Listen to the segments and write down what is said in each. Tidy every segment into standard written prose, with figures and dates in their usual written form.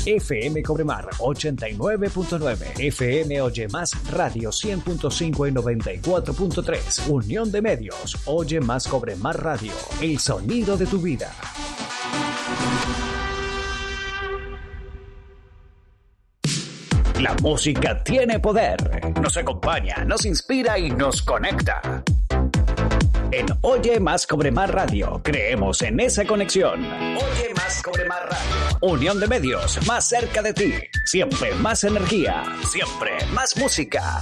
FM Cobremar 89.9, FM Oye Más Radio 100.5 y 94.3, Unión de Medios, Oye Más Cobremar Radio, el sonido de tu vida. La música tiene poder, nos acompaña, nos inspira y nos conecta. En Oye Más Cobremar Radio, creemos en esa conexión. Oye Más Cobremar Radio. Unión de Medios, más cerca de ti. Siempre más energía, siempre más música.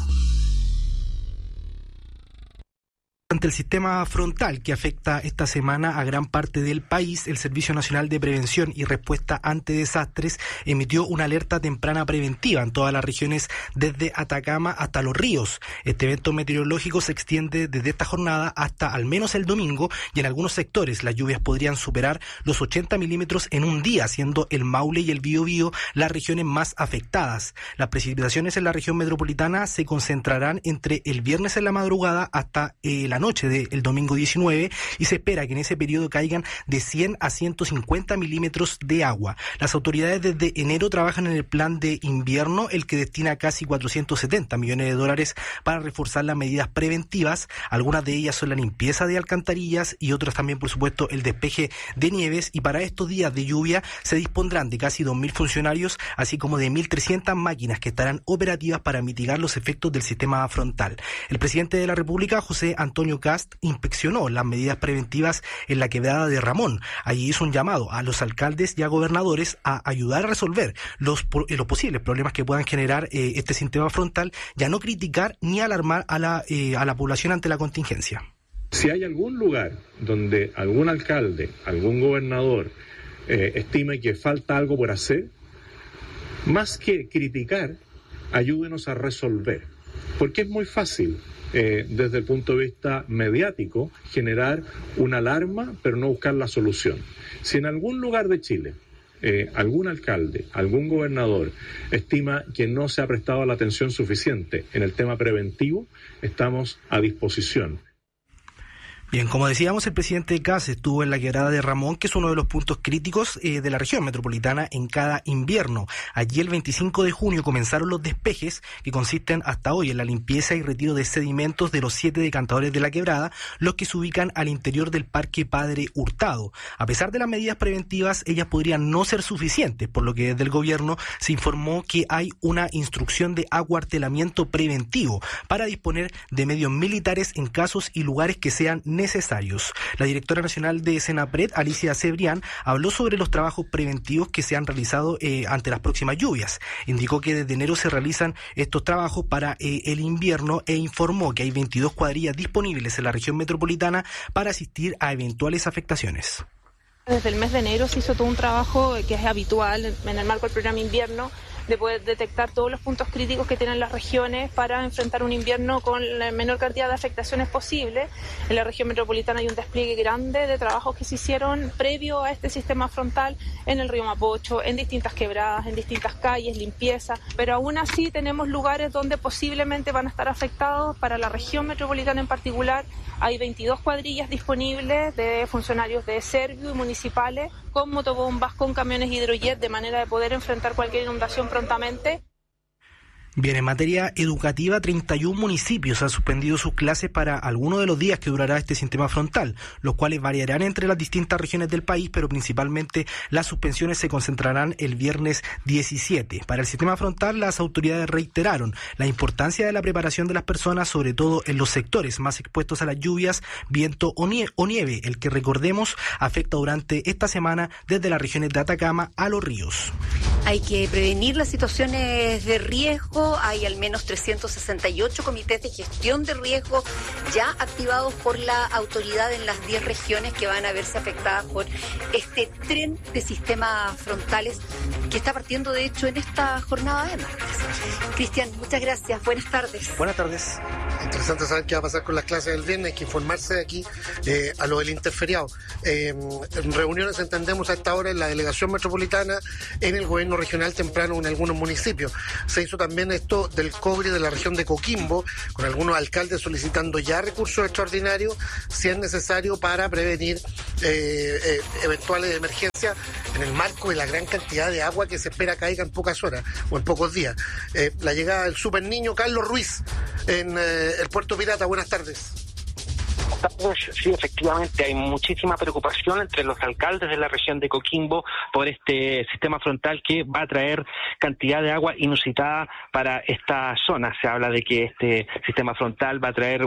Ante el sistema frontal que afecta esta semana a gran parte del país, el Servicio Nacional de Prevención y Respuesta ante Desastres emitió una alerta temprana preventiva en todas las regiones desde Atacama hasta Los Ríos. Este evento meteorológico se extiende desde esta jornada hasta al menos el domingo y en algunos sectores las lluvias podrían superar los 80 milímetros en un día, siendo el Maule y el Biobío las regiones más afectadas. Las precipitaciones en la región metropolitana se concentrarán entre el viernes en la madrugada hasta la noche del domingo 19 y se espera que en ese periodo caigan de 100 a 150 milímetros de agua. Las autoridades desde enero trabajan en el plan de invierno, el que destina casi 470 millones de dólares para reforzar las medidas preventivas. Algunas de ellas son la limpieza de alcantarillas y otras también, por supuesto, el despeje de nieves, y para estos días de lluvia se dispondrán de casi 2.000 funcionarios, así como de 1.300 máquinas que estarán operativas para mitigar los efectos del sistema frontal. El presidente de la República, José Antonio Kast, inspeccionó las medidas preventivas en la quebrada de Ramón. Allí hizo un llamado a los alcaldes y a gobernadores a ayudar a resolver los posibles problemas que puedan generar este sistema frontal y a no criticar ni alarmar a la población ante la contingencia. Si hay algún lugar donde algún alcalde, algún gobernador estime que falta algo por hacer, más que criticar, ayúdenos a resolver. Porque es muy fácil, desde el punto de vista mediático, generar una alarma, pero no buscar la solución. Si en algún lugar de Chile algún alcalde, algún gobernador estima que no se ha prestado la atención suficiente en el tema preventivo, estamos a disposición. Bien, como decíamos, el presidente Kast estuvo en la quebrada de Ramón, que es uno de los puntos críticos de la región metropolitana en cada invierno. Allí el 25 de junio comenzaron los despejes, que consisten hasta hoy en la limpieza y retiro de sedimentos de los 7 decantadores de la quebrada, los que se ubican al interior del Parque Padre Hurtado. A pesar de las medidas preventivas, ellas podrían no ser suficientes, por lo que desde el gobierno se informó que hay una instrucción de acuartelamiento preventivo para disponer de medios militares en casos y lugares que sean necesarios. La directora nacional de Senapred, Alicia Cebrián, habló sobre los trabajos preventivos que se han realizado ante las próximas lluvias. Indicó que desde enero se realizan estos trabajos para el invierno e informó que hay 22 cuadrillas disponibles en la región metropolitana para asistir a eventuales afectaciones. Desde el mes de enero se hizo todo un trabajo que es habitual en el marco del programa invierno, de poder detectar todos los puntos críticos que tienen las regiones para enfrentar un invierno con la menor cantidad de afectaciones posible. En la región metropolitana hay un despliegue grande de trabajos que se hicieron previo a este sistema frontal en el río Mapocho, en distintas quebradas, en distintas calles, limpieza, pero aún así tenemos lugares donde posiblemente van a estar afectados. Para la región metropolitana en particular hay 22 cuadrillas disponibles de funcionarios de Servio y municipales con motobombas, con camiones hidrojet, de manera de poder enfrentar cualquier inundación prontamente. Bien, en materia educativa, 31 municipios han suspendido sus clases para algunos de los días que durará este sistema frontal, los cuales variarán entre las distintas regiones del país, pero principalmente las suspensiones se concentrarán el viernes 17. Para el sistema frontal, las autoridades reiteraron la importancia de la preparación de las personas, sobre todo en los sectores más expuestos a las lluvias, viento o nieve, el que, recordemos, afecta durante esta semana desde las regiones de Atacama a Los Ríos. Hay que prevenir las situaciones de riesgo. Hay al menos 368 comités de gestión de riesgo ya activados por la autoridad en las 10 regiones que van a verse afectadas por este tren de sistemas frontales que está partiendo, de hecho, en esta jornada de martes. Cristian, muchas gracias. Buenas tardes. Buenas tardes. Interesante saber qué va a pasar con las clases del viernes, hay que informarse de aquí a lo del interferiado. En reuniones entendemos a esta hora en la delegación metropolitana, en el gobierno regional temprano en algunos municipios. Se hizo también esto del cobre de la región de Coquimbo, con algunos alcaldes solicitando ya recursos extraordinarios, si es necesario, para prevenir eventuales emergencias en el marco de la gran cantidad de agua que se espera caiga en pocas horas o en pocos días. La llegada del super niño Carlos Ruiz en el Puerto Pirata. Buenas tardes. Sí, efectivamente, hay muchísima preocupación entre los alcaldes de la región de Coquimbo por este sistema frontal que va a traer cantidad de agua inusitada para esta zona. Se habla de que este sistema frontal va a traer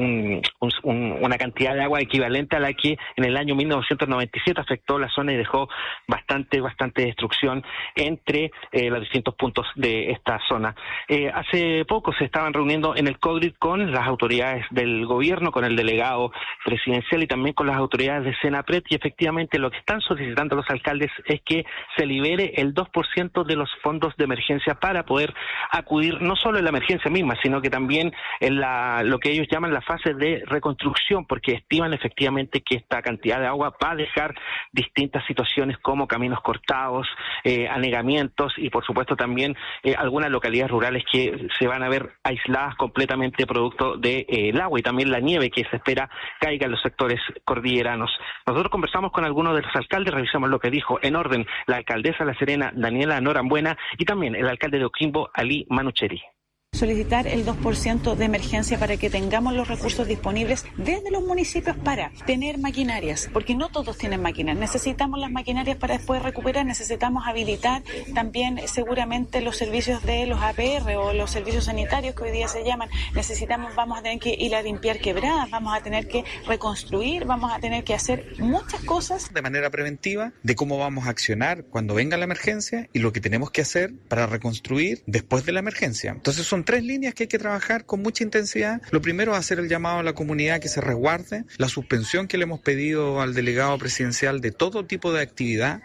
una cantidad de agua equivalente a la que en el año 1997 afectó la zona y dejó bastante destrucción entre los distintos puntos de esta zona. Hace poco se estaban reuniendo en el COGRID con las autoridades del gobierno, con el delegado presidencial y también con las autoridades de Senapred, y efectivamente lo que están solicitando los alcaldes es que se libere el 2% de los fondos de emergencia para poder acudir no solo en la emergencia misma, sino que también en lo que ellos llaman la fase de reconstrucción, porque estiman efectivamente que esta cantidad de agua va a dejar distintas situaciones como caminos cortados, anegamientos y por supuesto también algunas localidades rurales que se van a ver aisladas completamente producto del agua y también la nieve que se espera caiga en los sectores cordilleranos. Nosotros conversamos con algunos de los alcaldes, revisamos lo que dijo en orden la alcaldesa de La Serena, Daniela Norambuena, y también el alcalde de Coquimbo, Ali Manucheri. Solicitar el 2% de emergencia para que tengamos los recursos disponibles desde los municipios para tener maquinarias, porque no todos tienen máquinas. Necesitamos las maquinarias para después recuperar, necesitamos habilitar también seguramente los servicios de los APR o los servicios sanitarios que hoy día se llaman. Vamos a tener que ir a limpiar quebradas, vamos a tener que reconstruir, vamos a tener que hacer muchas cosas. De manera preventiva, de cómo vamos a accionar cuando venga la emergencia y lo que tenemos que hacer para reconstruir después de la emergencia. Entonces son 3 líneas que hay que trabajar con mucha intensidad. Lo primero es hacer el llamado a la comunidad que se resguarde, la suspensión que le hemos pedido al delegado presidencial de todo tipo de actividad.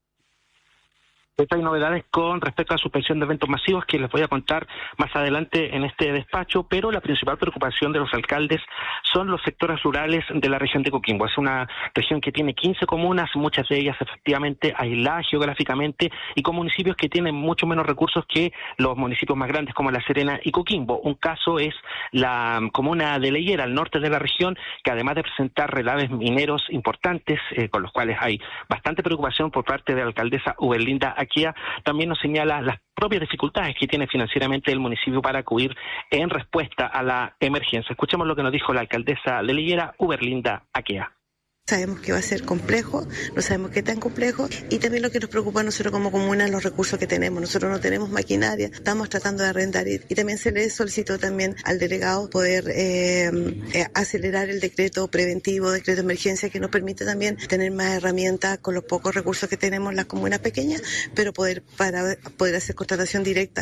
Hay novedades con respecto a la suspensión de eventos masivos que les voy a contar más adelante en este despacho, pero la principal preocupación de los alcaldes son los sectores rurales de la región de Coquimbo. Es una región que tiene 15 comunas, muchas de ellas efectivamente aisladas geográficamente y con municipios que tienen mucho menos recursos que los municipios más grandes como La Serena y Coquimbo. Un caso es la comuna de Leyera, al norte de la región, que además de presentar relaves mineros importantes, con los cuales hay bastante preocupación por parte de la alcaldesa Uberlinda Aquia, también nos señala las propias dificultades que tiene financieramente el municipio para acudir en respuesta a la emergencia. Escuchemos lo que nos dijo la alcaldesa de Leyera, Uberlinda Aquia. Sabemos que va a ser complejo, no sabemos qué tan complejo, y también lo que nos preocupa a nosotros como comuna, los recursos que tenemos. Nosotros no tenemos maquinaria, estamos tratando de arrendar, y también se le solicitó también al delegado poder acelerar el decreto preventivo, decreto de emergencia, que nos permite también tener más herramientas con los pocos recursos que tenemos en las comunas pequeñas, pero poder hacer contratación directa.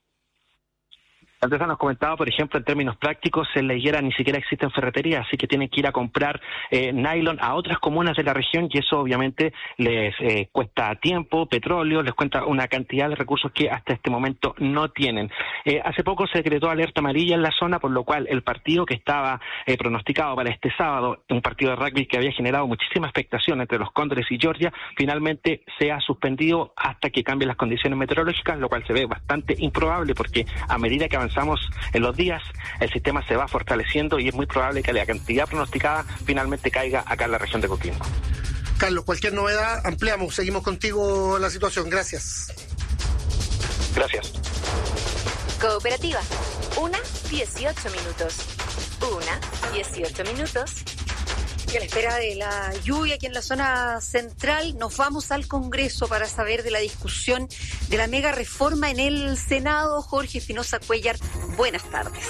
Antes nos comentaba, por ejemplo, en términos prácticos, en La Higuera ni siquiera existen ferreterías, así que tienen que ir a comprar nylon a otras comunas de la región y eso obviamente les cuesta tiempo, petróleo, les cuesta una cantidad de recursos que hasta este momento no tienen. Hace poco se decretó alerta amarilla en la zona, por lo cual el partido que estaba pronosticado para este sábado, un partido de rugby que había generado muchísima expectación entre los Cóndores y Georgia, finalmente se ha suspendido hasta que cambien las condiciones meteorológicas, lo cual se ve bastante improbable porque a medida que avanzamos en los días, el sistema se va fortaleciendo y es muy probable que la cantidad pronosticada finalmente caiga acá en la región de Coquimbo. Carlos, cualquier novedad, ampliamos, seguimos contigo la situación. Gracias. Gracias. Cooperativa, 1:18 minutos. 1:18 minutos. Y a la espera de la lluvia aquí en la zona central, nos vamos al Congreso para saber de la discusión de la mega reforma en el Senado. Jorge Espinosa Cuellar, buenas tardes.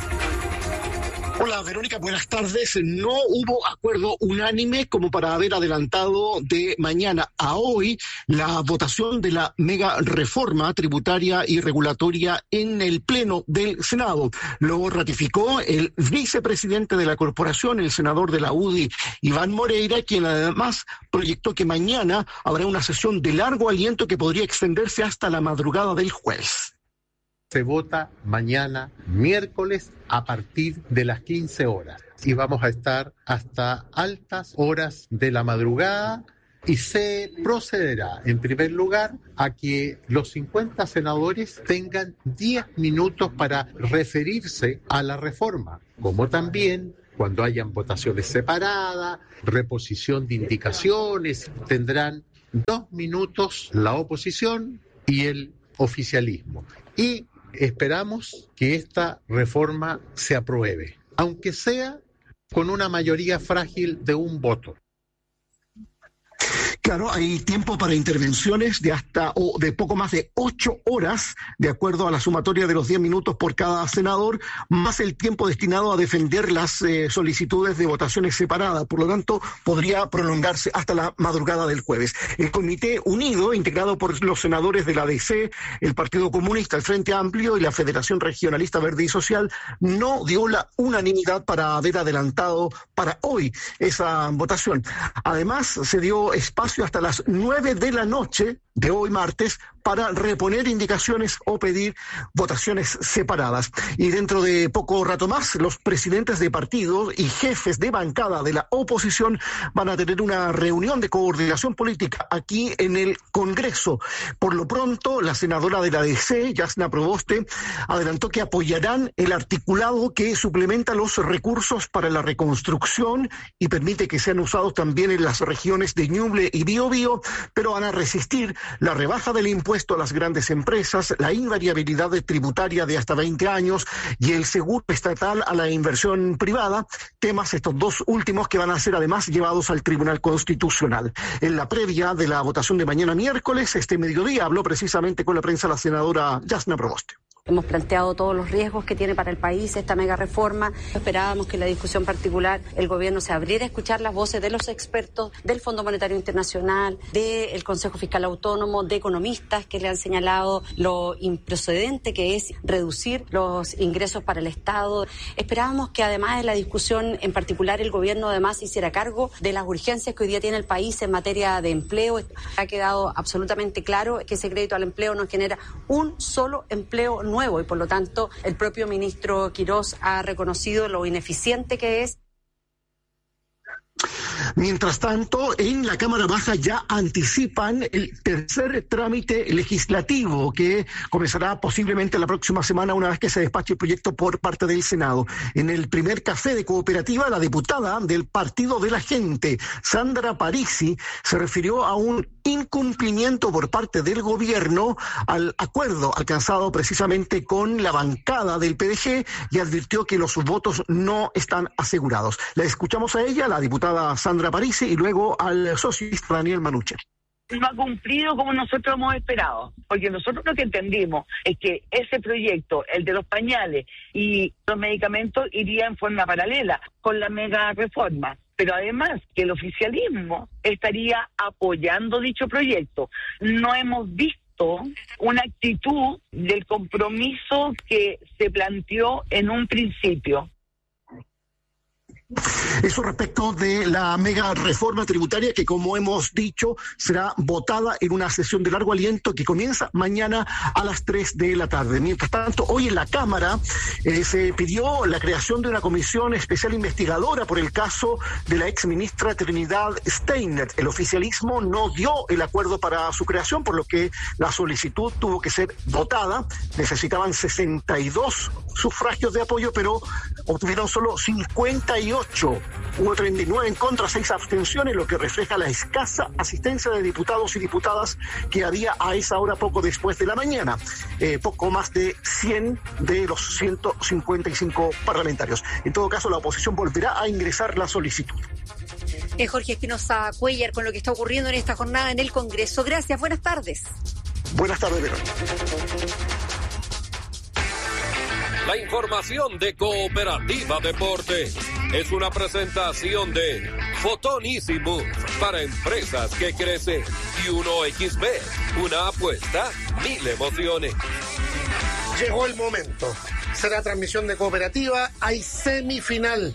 Hola Verónica, buenas tardes. No hubo acuerdo unánime como para haber adelantado de mañana a hoy la votación de la mega reforma tributaria y regulatoria en el Pleno del Senado. Lo ratificó el vicepresidente de la corporación, el senador de la UDI, Iván Moreira, quien además proyectó que mañana habrá una sesión de largo aliento que podría extenderse hasta la madrugada del jueves. se vota mañana, miércoles, a partir de las 15 horas. Y vamos a estar hasta altas horas de la madrugada y se procederá, en primer lugar, a que los 50 senadores tengan 10 minutos para referirse a la reforma, como también cuando hayan votaciones separadas, reposición de indicaciones, tendrán 2 minutos la oposición y el oficialismo. Y esperamos que esta reforma se apruebe, aunque sea con una mayoría frágil de 1 voto. Claro, hay tiempo para intervenciones de hasta o de poco más de 8 horas, de acuerdo a la sumatoria de los 10 minutos por cada senador, más el tiempo destinado a defender las solicitudes de votaciones separadas. Por lo tanto, podría prolongarse hasta la madrugada del jueves. El Comité Unido, integrado por los senadores de la DC, el Partido Comunista, el Frente Amplio y la Federación Regionalista Verde y Social, no dio la unanimidad para haber adelantado para hoy esa votación. Además, se dio espacio hasta las 9 de la noche de hoy martes para reponer indicaciones o pedir votaciones separadas. Y dentro de poco rato más, los presidentes de partidos y jefes de bancada de la oposición van a tener una reunión de coordinación política aquí en el Congreso. Por lo pronto, la senadora de la DC, Jasna Proboste, adelantó que apoyarán el articulado que suplementa los recursos para la reconstrucción y permite que sean usados también en las regiones de Ñuble y Biobío, pero van a resistir la rebaja del impuesto a las grandes empresas, la invariabilidad tributaria de hasta 20 años y el seguro estatal a la inversión privada, temas estos 2 últimos que van a ser además llevados al Tribunal Constitucional. En la previa de la votación de mañana miércoles, este mediodía, habló precisamente con la prensa la senadora Jasna Proboste. Hemos planteado todos los riesgos que tiene para el país esta mega reforma. Esperábamos que en la discusión particular el gobierno se abriera a escuchar las voces de los expertos del Fondo Monetario Internacional, del Consejo Fiscal Autónomo, de economistas que le han señalado lo improcedente que es reducir los ingresos para el Estado. Esperábamos que además de la discusión en particular el gobierno además hiciera cargo de las urgencias que hoy día tiene el país en materia de empleo. Ha quedado absolutamente claro que ese crédito al empleo no genera un solo empleo nuevo y por lo tanto el propio ministro Quirós ha reconocido lo ineficiente que es. Mientras tanto, en la Cámara Baja ya anticipan el tercer trámite legislativo que comenzará posiblemente la próxima semana una vez que se despache el proyecto por parte del Senado. En el primer café de cooperativa, la diputada del Partido de la Gente, Sandra Parisi, se refirió a un incumplimiento por parte del gobierno al acuerdo alcanzado precisamente con la bancada del PDG y advirtió que los votos no están asegurados. La escuchamos a ella, la diputada Sandra Parisi, y luego al socialista Daniel Manuche. No ha cumplido como nosotros hemos esperado, porque nosotros lo que entendimos es que ese proyecto, el de los pañales y los medicamentos, iría en forma paralela con la mega reforma. Pero además que el oficialismo estaría apoyando dicho proyecto. No hemos visto una actitud del compromiso que se planteó en un principio. Eso respecto de la mega reforma tributaria que, como hemos dicho, será votada en una sesión de largo aliento que comienza mañana a las 3 de la tarde. Mientras tanto, hoy en la Cámara se pidió la creación de una comisión especial investigadora por el caso de la exministra Trinidad Steiner. El oficialismo no dio el acuerdo para su creación, por lo que la solicitud tuvo que ser votada. Necesitaban 62 sufragios de apoyo, pero obtuvieron solo 58. Hubo 39 en contra, 6 abstenciones, lo que refleja la escasa asistencia de diputados y diputadas que había a esa hora poco después de la mañana. Poco más de 100 de los 155 parlamentarios. En todo caso, la oposición volverá a ingresar la solicitud. Jorge Espinosa Cuellar, con lo que está ocurriendo en esta jornada en el Congreso. Gracias, buenas tardes. Buenas tardes, Verón. La información de Cooperativa Deporte es una presentación de Fotón Easy Move para empresas que crecen y 1xB, una apuesta, 1000 emociones. Llegó el momento. Será transmisión de Cooperativa. Hay semifinal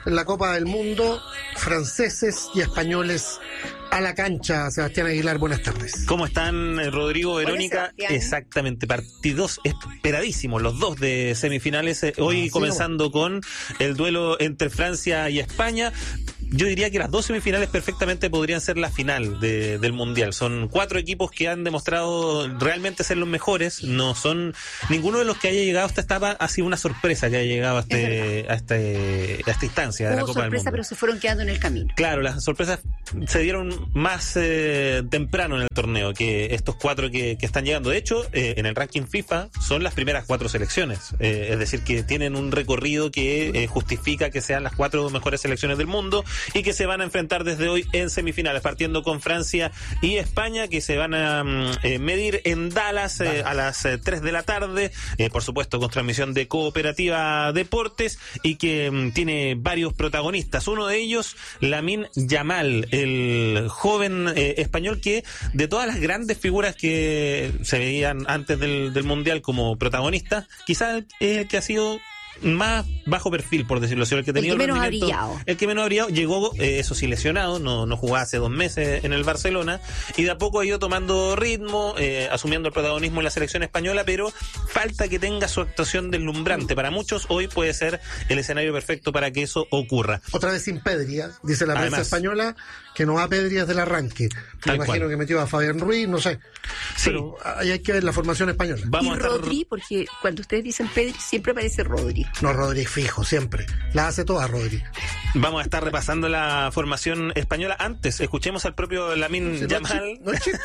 en la Copa del Mundo, franceses y españoles a la cancha. Sebastián Aguilar, buenas tardes. ¿Cómo están, Rodrigo, Verónica? Exactamente, partidos esperadísimos, los dos de semifinales, hoy comenzando con el duelo entre Francia y España. Yo diría que las dos semifinales perfectamente podrían ser la final del Mundial. Son 4 equipos que han demostrado realmente ser los mejores. No son ninguno de los que haya llegado a esta etapa ha sido una sorpresa que haya llegado a esta instancia de la Copa del Mundo. Pero se fueron quedando en el camino. Claro, las sorpresas se dieron más temprano en el torneo que estos 4 que están llegando. De hecho, en el ranking FIFA son las primeras 4 selecciones. Es decir, que tienen un recorrido que justifica que sean las 4 mejores selecciones del mundo y que se van a enfrentar desde hoy en semifinales, partiendo con Francia y España, que se van a medir en Dallas a las 3 de la tarde, por supuesto con transmisión de Cooperativa Deportes, y que tiene varios protagonistas. Uno de ellos, Lamine Yamal, el joven español que, de todas las grandes figuras que se veían antes del Mundial como protagonista, quizás el que ha sido más bajo perfil, por decirlo así, el que tenía el que menos ha brillado, llegó, eso sí, lesionado, no jugaba hace 2 meses en el Barcelona, y de a poco ha ido tomando ritmo, asumiendo el protagonismo en la selección española, pero falta que tenga su actuación deslumbrante. Para muchos hoy puede ser el escenario perfecto para que eso ocurra. Otra vez sin Pedri, dice la prensa española, que no va a Pedri desde el arranque. Me imagino que metió a Fabián Ruiz, no sé. Sí. Pero ahí hay que ver la formación española. Y Rodri, porque cuando ustedes dicen Pedri, siempre aparece Rodri. No, Rodri fijo, siempre. La hace toda Rodri. Vamos a estar repasando la formación española. Antes, escuchemos al propio Lamine Yamal,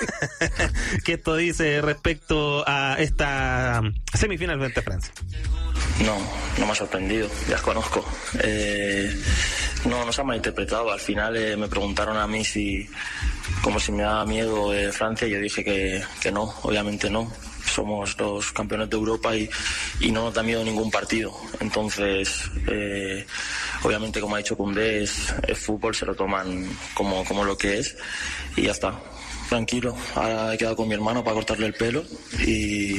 que esto dice respecto a esta semifinal frente a Francia. No me ha sorprendido, ya os conozco. No se ha malinterpretado. Al final me preguntaron a mí como si me daba miedo Francia, y yo dije que no, obviamente no. Somos los campeones de Europa y no nos da miedo ningún partido. Entonces, obviamente, como ha dicho Koundé, es fútbol, se lo toman como lo que es, y ya está. Tranquilo, ahora he quedado con mi hermano para cortarle el pelo y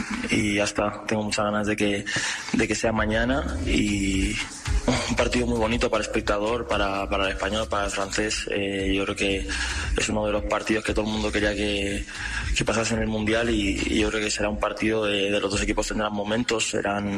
ya está. Tengo muchas ganas de que sea mañana, y un partido muy bonito para el espectador, para el español, para el francés. Yo creo que es uno de los partidos que todo el mundo quería que pasase en el Mundial, y yo creo que será un partido de los dos equipos. Tendrán momentos,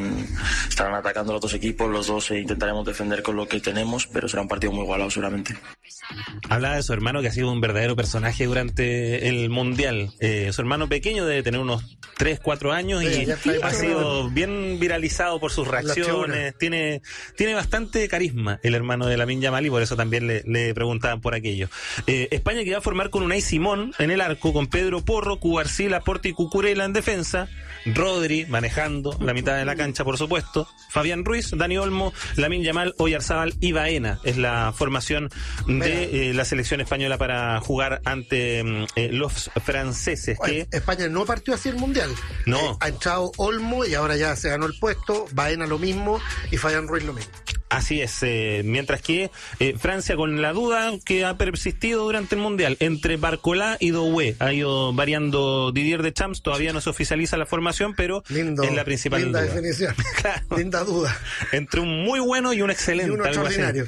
estarán atacando los dos equipos, los dos intentaremos defender con lo que tenemos, pero será un partido muy igualado seguramente. Hablaba de su hermano, que ha sido un verdadero personaje durante el Mundial. Su hermano pequeño debe tener unos 3-4 años y ha sido bien viralizado por sus reacciones. Tiene bastante carisma el hermano de Lamine Yamal, y por eso también le preguntaban por aquello. España, que va a formar con Unai Simón en el arco, con Pedro Porro, Cubarsí, Laporte y Cucurella en defensa, Rodri manejando la mitad de la cancha, por supuesto, Fabián Ruiz, Dani Olmo, Lamine Yamal, Oyarzábal y Baena. Es la formación de la selección española para jugar ante los franceses. España no partió así el Mundial. No. Ha entrado Olmo y ahora ya se ganó el puesto, Baena lo mismo y Fabián Ruiz lo mismo. Así es, mientras que Francia, con la duda que ha persistido durante el Mundial entre Barcola y Doué, ha ido variando Didier Deschamps. Todavía no se oficializa la formación, pero es la principal linda duda. Definición. Claro. Linda duda. Entre un muy bueno y un excelente. Y uno extraordinario.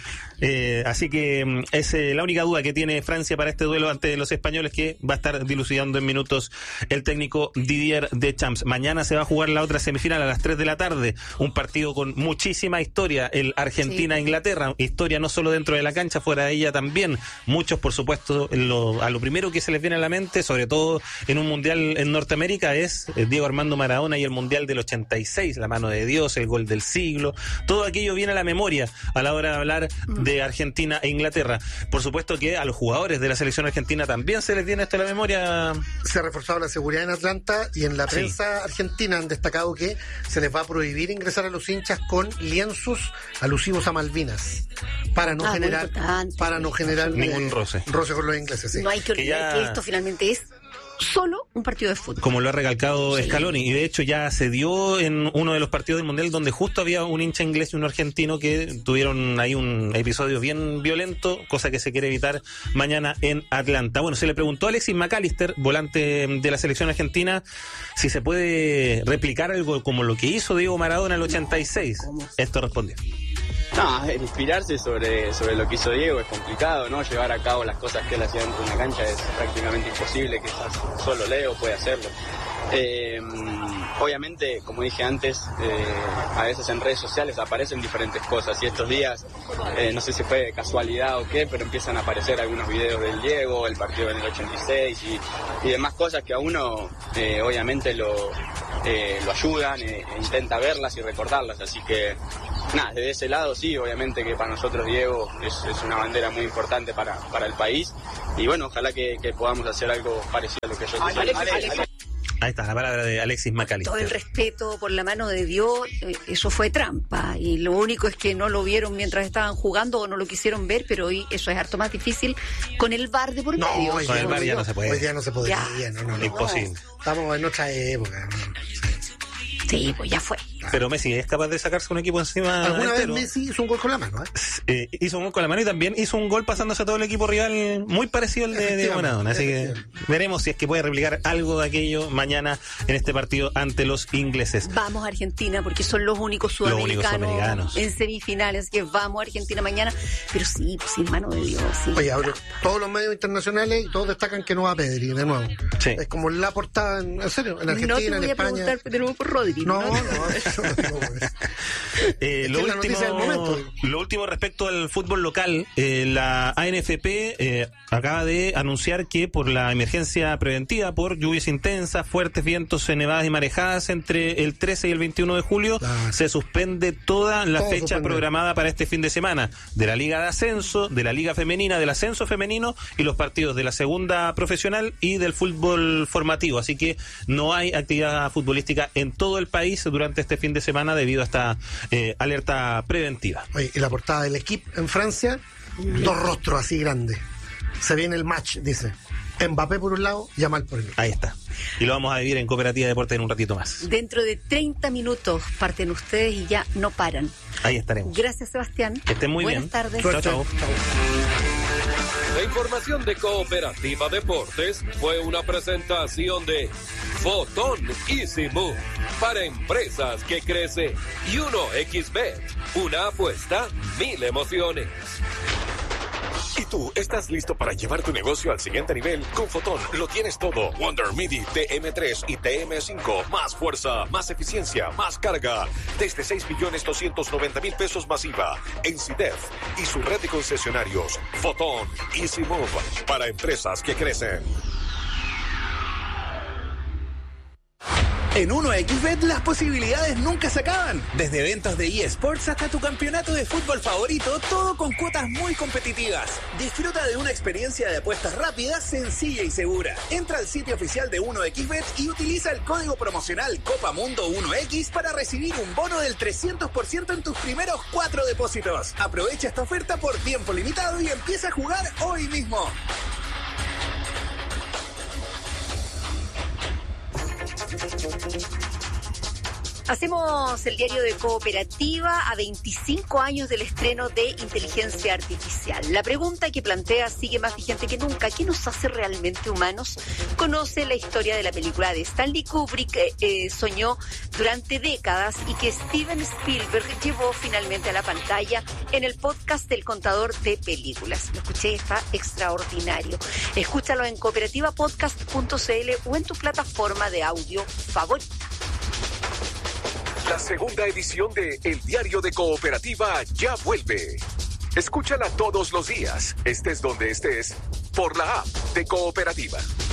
Así que es la única duda que tiene Francia para este duelo ante los españoles, que va a estar dilucidando en minutos el técnico Didier Deschamps. Mañana se va a jugar la otra semifinal a las 3 de la tarde, un partido con muchísima historia, el Argentina-Inglaterra, historia no solo dentro de la cancha, fuera de ella también. Muchos, por supuesto, a lo primero que se les viene a la mente, sobre todo en un mundial en Norteamérica, es Diego Armando Maradona y el Mundial del 86, la mano de Dios, el gol del siglo. Todo aquello viene a la memoria a la hora de hablar de Argentina e Inglaterra. Por supuesto que a los jugadores de la selección argentina también se les viene esto a la memoria. Se ha reforzado la seguridad en Atlanta, y en la prensa argentina han destacado que se les va a prohibir ingresar a los hinchas con lienzos alusivos a Malvinas para no generar ningún roce con los ingleses. Sí. No hay que olvidar que esto finalmente es solo un partido de fútbol. Como lo ha recalcado Scaloni, y de hecho ya se dio en uno de los partidos del Mundial donde justo había un hincha inglés y un argentino que tuvieron ahí un episodio bien violento, cosa que se quiere evitar mañana en Atlanta. Bueno, se le preguntó a Alexis McAllister, volante de la selección argentina, si se puede replicar algo como lo que hizo Diego Maradona en el 86. Esto respondió. No, inspirarse sobre lo que hizo Diego es complicado, ¿no? Llevar a cabo las cosas que él hacía dentro de una cancha es prácticamente imposible, quizás solo Leo puede hacerlo. Obviamente, como dije antes, a veces en redes sociales aparecen diferentes cosas y estos días, no sé si fue casualidad o qué, pero empiezan a aparecer algunos videos del Diego, el partido en el 86 y demás cosas que a uno obviamente lo ayudan e intenta verlas y recordarlas, así que nada, desde ese lado sí, obviamente que para nosotros Diego es una bandera muy importante para el país y bueno, ojalá que podamos hacer algo parecido a lo que yo hice. Ahí está, la palabra de Alexis McAllister. Todo el respeto por la mano de Dios, eso fue trampa. Y lo único es que no lo vieron mientras estaban jugando o no lo quisieron ver, pero hoy eso es harto más difícil con el VAR de por medio. Con el VAR ya no se puede. Hoy día no se podría. No. Imposible. Estamos en otra época. Sí, pues ya fue. Pero Messi es capaz de sacarse un equipo encima. ¿Alguna vez Messi hizo un gol con la mano? Hizo un gol con la mano y también hizo un gol pasándose a todo el equipo rival muy parecido al de Maradona. Así que veremos si es que puede replicar algo de aquello mañana en este partido ante los ingleses. Vamos a Argentina porque son los únicos sudamericanos en semifinales. Que vamos a Argentina mañana. Pero sí, pues, sin mano de Dios. Sí. Oye, ahora todos los medios internacionales y todos destacan que no va Pedri de nuevo. Sí. Es como la portada, en serio, en Argentina, no te voy en España. A preguntar de nuevo por Rodri. Lo último respecto al fútbol local, la ANFP acaba de anunciar que por la emergencia preventiva por lluvias intensas, fuertes vientos, nevadas y marejadas entre el 13 y el 21 de julio, se suspende toda la fecha programada para este fin de semana de la Liga de Ascenso, de la Liga Femenina, del Ascenso Femenino y los partidos de la Segunda Profesional y del fútbol formativo. Así que no hay actividad futbolística en todo el país durante este fin de semana debido a esta alerta preventiva. Oye, y la portada del equipo en Francia, dos rostros así grandes. Se viene el match, dice. Mbappé por un lado, Yamal por el otro. Ahí está. Y lo vamos a vivir en Cooperativa Deportes en un ratito más. Dentro de 30 minutos parten ustedes y ya no paran. Ahí estaremos. Gracias, Sebastián. Que estén muy bien. Buenas tardes. Chao. La información de Cooperativa Deportes fue una presentación de Fotón Easy Move para empresas que crecen y 1xBet, una apuesta, 1000 emociones. ¿Y tú estás listo para llevar tu negocio al siguiente nivel? Con Fotón lo tienes todo. Wonder MIDI TM3 y TM5. Más fuerza, más eficiencia, más carga. Desde 6.290.000 pesos masiva. En CIDEF y su red de concesionarios. Fotón Easy Move para empresas que crecen. En 1xBet las posibilidades nunca se acaban. Desde eventos de eSports hasta tu campeonato de fútbol favorito, todo con cuotas muy competitivas. Disfruta de una experiencia de apuestas rápida, sencilla y segura. Entra al sitio oficial de 1xBet y utiliza el código promocional COPAMUNDO1X para recibir un bono del 300% en tus primeros 4 depósitos. Aprovecha esta oferta por tiempo limitado y empieza a jugar hoy mismo. Hacemos el diario de Cooperativa a 25 años del estreno de Inteligencia Artificial. La pregunta que plantea sigue más vigente que nunca. ¿Qué nos hace realmente humanos? Conoce la historia de la película de Stanley Kubrick, soñó durante décadas y que Steven Spielberg llevó finalmente a la pantalla en el podcast del Contador de Películas. Lo escuché, está extraordinario. Escúchalo en cooperativapodcast.cl o en tu plataforma de audio favorita. La segunda edición de El Diario de Cooperativa ya vuelve. Escúchala todos los días, estés donde estés, por la app de Cooperativa.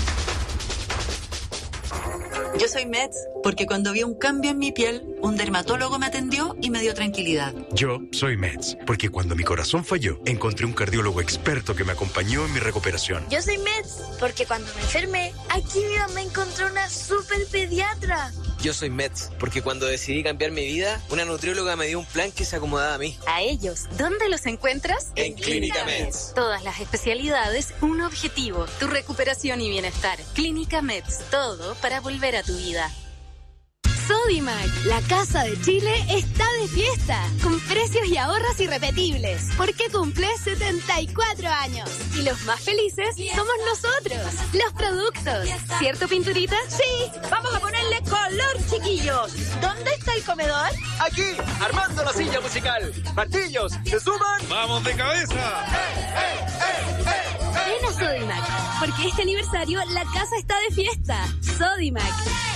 Yo soy Mets porque cuando vi un cambio en mi piel, un dermatólogo me atendió y me dio tranquilidad. Yo soy Mets porque cuando mi corazón falló, encontré un cardiólogo experto que me acompañó en mi recuperación. Yo soy Mets porque cuando me enfermé, aquí mi mamá encontró una super pediatra. Yo soy Mets porque cuando decidí cambiar mi vida, una nutrióloga me dio un plan que se acomodaba a mí. A ellos, ¿dónde los encuentras? En Clínica Mets. Todas las especialidades, un objetivo, tu recuperación y bienestar. Clínica Mets, todo para volver a tu vida. Sodimac, la casa de Chile, está de fiesta, con precios y ahorros irrepetibles, porque cumple 74 años. Y los más felices somos nosotros, los productos. ¿Cierto, Pinturita? Sí, vamos a ponerle color, chiquillos. ¿Dónde está el comedor? Aquí, armando la silla musical. Martillos, ¿se suman? ¡Vamos de cabeza! Ven a Sodimac, porque este aniversario la casa está de fiesta. Sodimac.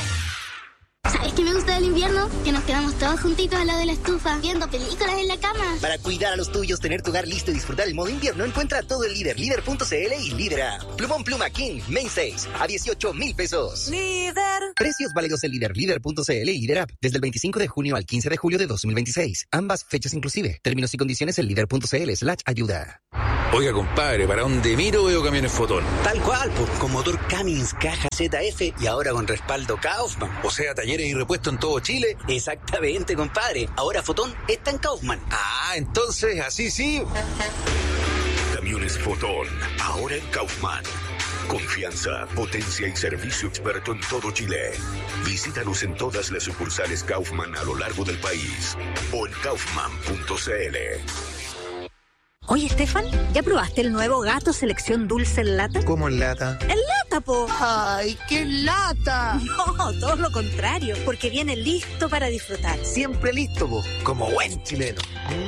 ¿Sabes qué me gusta del invierno? Que nos quedamos todos juntitos al lado de la estufa, viendo películas en la cama. Para cuidar a los tuyos, tener tu hogar listo y disfrutar el modo invierno, encuentra todo el Líder, Líder.cl y Líder App. Plumón Pluma King, Main 6, a 18,000 pesos. ¡Líder! Precios válidos en Líder, Líder.cl y Líder App, desde el 25 de junio al 15 de julio de 2026. Ambas fechas inclusive. Términos y condiciones en Líder.cl/ayuda. Oiga, compadre, ¿para dónde miro veo camiones Fotón? Tal cual, pues, con motor Cummins, caja ZF y ahora con respaldo Kaufman. O sea, talleres y repuestos en todo Chile. Exactamente, compadre. Ahora Fotón está en Kaufman. Ah, entonces, así sí. Camiones Fotón, ahora en Kaufman. Confianza, potencia y servicio experto en todo Chile. Visítanos en todas las sucursales Kaufman a lo largo del país o en kaufman.cl. Oye, Estefan, ¿ya probaste el nuevo Gato Selección Dulce en lata? ¿Cómo en lata? ¡En lata, po! ¡Ay, qué lata! No, todo lo contrario, porque viene listo para disfrutar. Siempre listo, po, como buen chileno.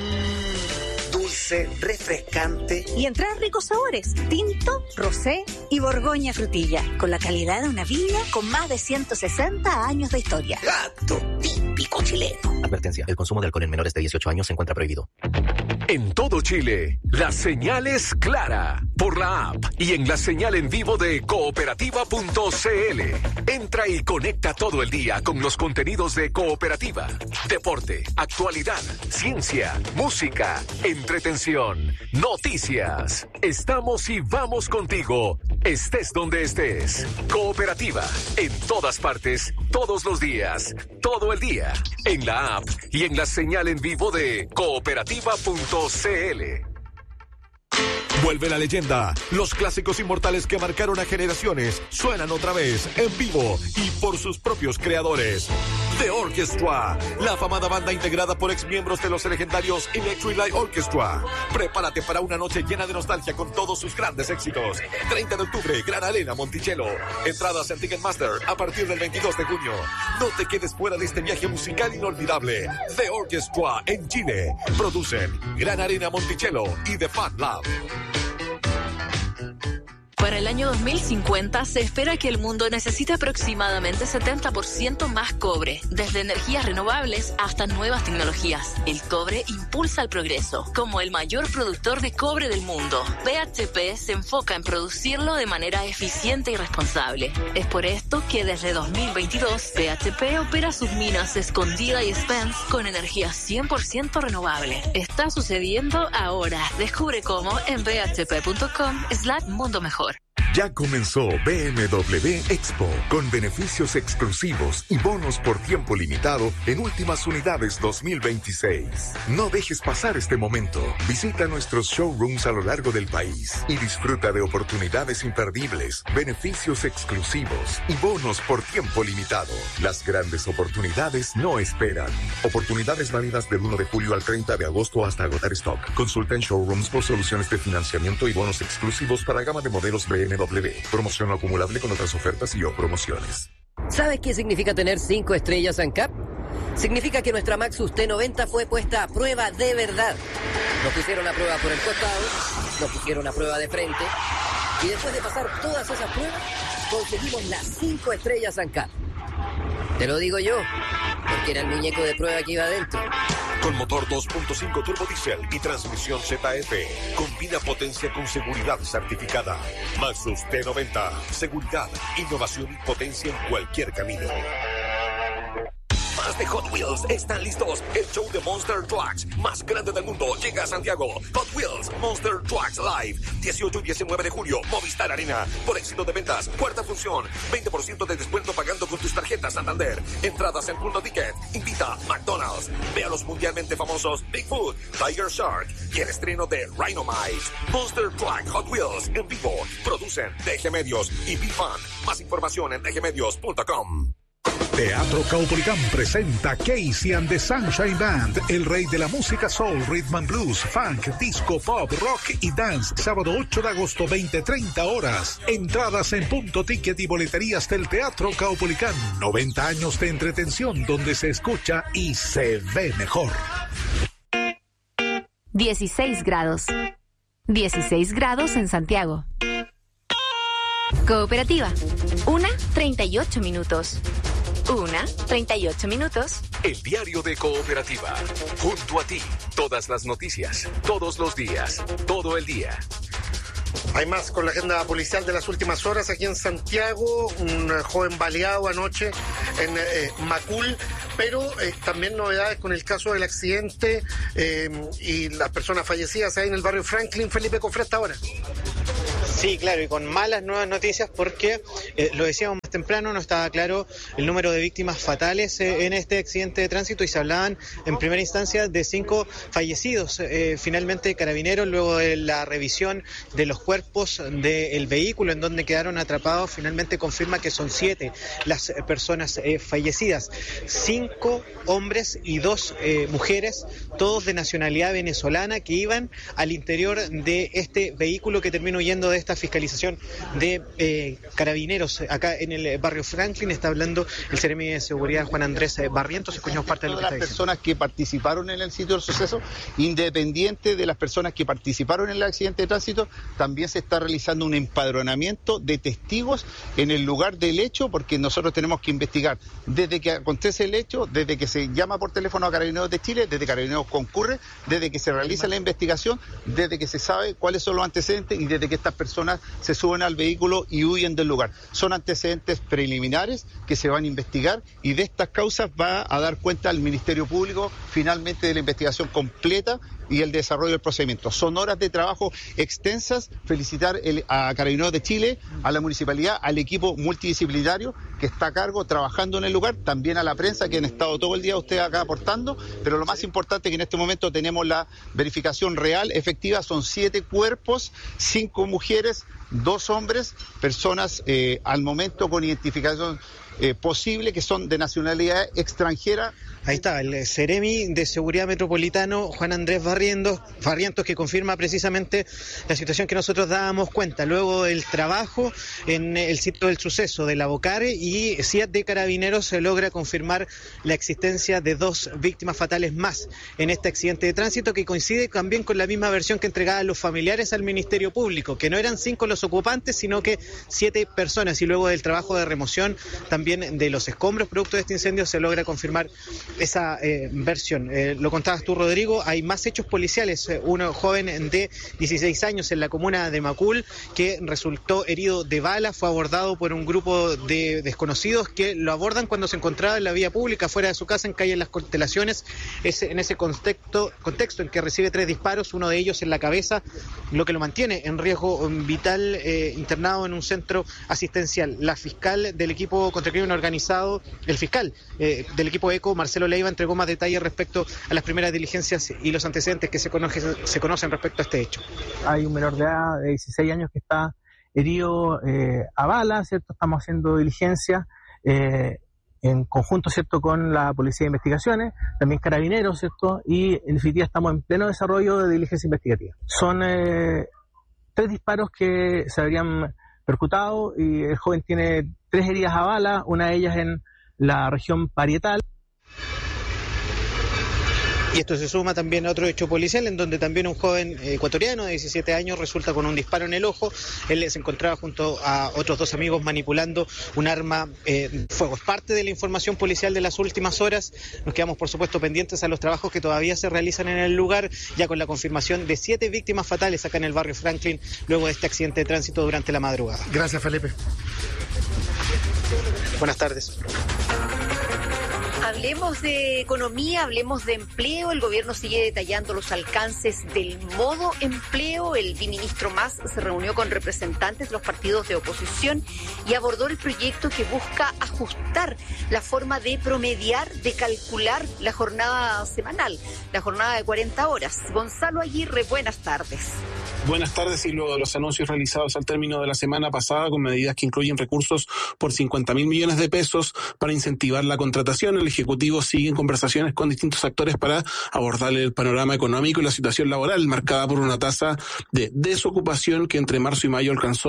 Dulce, refrescante. Y en 3 ricos sabores, tinto, rosé y borgoña frutilla, con la calidad de una viña con más de 160 años de historia. Gato, típico chileno. Advertencia, el consumo de alcohol en menores de 18 años se encuentra prohibido. En todo Chile, la señal es clara por la app y en la señal en vivo de cooperativa.cl. Entra y conecta todo el día con los contenidos de Cooperativa. Deporte, actualidad, ciencia, música, entretención, noticias. Estamos y vamos contigo, estés donde estés. Cooperativa, en todas partes, todos los días, todo el día, en la app y en la señal en vivo de cooperativa.cl. Vuelve la leyenda. Los clásicos inmortales que marcaron a generaciones suenan otra vez en vivo y por sus propios creadores. The Orchestra, la afamada banda integrada por exmiembros de los legendarios Electric Light Orchestra. Prepárate para una noche llena de nostalgia con todos sus grandes éxitos. 30 de octubre, Gran Arena Monticello. Entradas en Ticketmaster a partir del 22 de junio. No te quedes fuera de este viaje musical inolvidable. The Orchestra en Chile. Producen Gran Arena Monticello y The Fan Lab. Para el año 2050 se espera que el mundo necesite aproximadamente 70% más cobre, desde energías renovables hasta nuevas tecnologías. El cobre impulsa el progreso. Como el mayor productor de cobre del mundo, BHP se enfoca en producirlo de manera eficiente y responsable. Es por esto que desde 2022 BHP opera sus minas Escondida y Spence con energía 100% renovable. Está sucediendo ahora. Descubre cómo en bhp.com/mundo mejor. Ya comenzó BMW Expo, con beneficios exclusivos y bonos por tiempo limitado en últimas unidades 2026. No dejes pasar este momento. Visita nuestros showrooms a lo largo del país y disfruta de oportunidades imperdibles, beneficios exclusivos y bonos por tiempo limitado. Las grandes oportunidades no esperan. Oportunidades válidas del 1 de julio al 30 de agosto hasta agotar stock. Consulta en showrooms por soluciones de financiamiento y bonos exclusivos para gama de modelos BMW. Promoción no acumulable con otras ofertas y o promociones. ¿Sabes qué significa tener 5 estrellas ANCAP? Significa que nuestra Maxus T90 fue puesta a prueba de verdad. Nos pusieron a prueba por el costado, nos pusieron a prueba de frente, y después de pasar todas esas pruebas, conseguimos las 5 estrellas ANCAP. Te lo digo yo, porque era el muñeco de prueba que iba adentro. Con motor 2.5 turbo diesel y transmisión ZF. Combina potencia con seguridad certificada. Maxus T90. Seguridad, innovación y potencia en cualquier camino. Más de Hot Wheels están listos. El show de Monster Trucks más grande del mundo llega a Santiago. Hot Wheels Monster Trucks Live, 18 y 19 de julio, Movistar Arena. Por éxito de ventas, cuarta función, 20% de descuento pagando con tus tarjetas Santander. Entradas en Punto Ticket. Invita McDonald's. Ve a los mundialmente famosos Bigfoot, Tiger Shark y el estreno de Rhinomite. Monster Truck Hot Wheels en vivo. Producen DG Medios y BFan. Más información en dgmedios.com. Teatro Caupolicán presenta Casey and the Sunshine Band, el rey de la música soul, rhythm and blues, funk, disco, pop, rock y dance. Sábado 8 de agosto, 20:30 horas. Entradas en Punto Ticket y boleterías del Teatro Caupolicán. 90 años de entretención donde se escucha y se ve mejor. 16 grados. 16 grados en Santiago. Cooperativa. 1:38 minutos. 1:38 minutos. El diario de Cooperativa. Junto a ti. Todas las noticias. Todos los días. Todo el día. Hay más con la agenda policial de las últimas horas aquí en Santiago. Un joven baleado anoche en Macul, pero también novedades con el caso del accidente y las personas fallecidas ahí en el barrio Franklin. Felipe Cofré, hasta ahora. Sí, claro, y con malas nuevas noticias porque, lo decíamos más temprano, no estaba claro el número de víctimas fatales en este accidente de tránsito y se hablaban en primera instancia de 5 fallecidos. Finalmente, Carabineros, luego de la revisión de los cuerpos del vehículo en donde quedaron atrapados, finalmente confirma que son 7 las personas fallecidas. 5 hombres y 2 mujeres, todos de nacionalidad venezolana, que iban al interior de este vehículo que terminó huyendo de esta fiscalización de Carabineros acá en el barrio Franklin. Está hablando el Seremi de Seguridad, Juan Andrés Barrientos. Escuchamos parte de lo que está diciendo. Las personas que participaron en el sitio del suceso, independiente de las personas que participaron en el accidente de tránsito, también se está realizando un empadronamiento de testigos en el lugar del hecho, porque nosotros tenemos que investigar desde que acontece el hecho, desde que se llama por teléfono a Carabineros de Chile, desde que Carabineros concurre, desde que se realiza la investigación, desde que se sabe cuáles son los antecedentes y desde que estas personas se suben al vehículo y huyen del lugar. Son antecedentes preliminares que se van a investigar y de estas causas va a dar cuenta el Ministerio Público finalmente de la investigación completa y el desarrollo del procedimiento. Son horas de trabajo extensas. Felicitar a Carabineros de Chile, a la municipalidad, al equipo multidisciplinario que está a cargo trabajando en el lugar, también a la prensa que han estado todo el día ustedes acá aportando, pero lo más importante es que en este momento tenemos la verificación real, efectiva. Son 7 cuerpos, 5 mujeres, 2 hombres, personas al momento con identificación posible que son de nacionalidad extranjera. Ahí está, el Seremi de Seguridad Metropolitano, Juan Andrés Barrientos, que confirma precisamente la situación que nosotros dábamos cuenta. Luego del trabajo en el sitio del suceso de la Bocare y CIAT de Carabineros se logra confirmar la existencia de 2 víctimas fatales más en este accidente de tránsito, que coincide también con la misma versión que entregaban los familiares al Ministerio Público, que no eran 5 los ocupantes, sino que 7 personas. Y luego del trabajo de remoción también de los escombros producto de este incendio se logra confirmar esa versión. Lo contabas tú, Rodrigo, hay más hechos policiales. Uno joven de 16 años en la comuna de Macul que resultó herido de bala, fue abordado por un grupo de desconocidos que lo abordan cuando se encontraba en la vía pública fuera de su casa en calle Las Constelaciones. Es en ese contexto en que recibe 3 disparos, uno de ellos en la cabeza, lo que lo mantiene en riesgo vital, internado en un centro asistencial. La fiscal del equipo contra el crimen organizado, el fiscal del equipo ECO, Marcelo Leiva, entregó más detalles respecto a las primeras diligencias y los antecedentes que se conocen respecto a este hecho. Hay un menor de edad de 16 años que está herido a bala, ¿cierto? Estamos haciendo diligencia en conjunto, ¿cierto?, con la Policía de Investigaciones, también Carabineros, ¿cierto? Y en definitiva estamos en pleno desarrollo de diligencia investigativa. Son 3 disparos que se habrían percutado y el joven tiene 3 heridas a bala, una de ellas en la región parietal. Y esto se suma también a otro hecho policial en donde también un joven ecuatoriano de 17 años resulta con un disparo en el ojo. Él se encontraba junto a otros 2 amigos manipulando un arma de fuego. Es parte de la información policial de las últimas horas. Nos quedamos, por supuesto, pendientes a los trabajos que todavía se realizan en el lugar, ya con la confirmación de 7 víctimas fatales acá en el barrio Franklin luego de este accidente de tránsito durante la madrugada. Gracias, Felipe. Buenas tardes. Hablemos de economía, hablemos de empleo. El gobierno sigue detallando los alcances del modo empleo. El viceministro Mas se reunió con representantes de los partidos de oposición y abordó el proyecto que busca ajustar la forma de promediar, de calcular la jornada semanal, la jornada de 40 horas. Gonzalo Aguirre, buenas tardes. Buenas tardes. Y luego de los anuncios realizados al término de la semana pasada con medidas que incluyen recursos por 50.000 millones de pesos para incentivar la contratación, el Ejecutivo sigue en conversaciones con distintos actores para abordar el panorama económico y la situación laboral, marcada por una tasa de desocupación que entre marzo y mayo alcanzó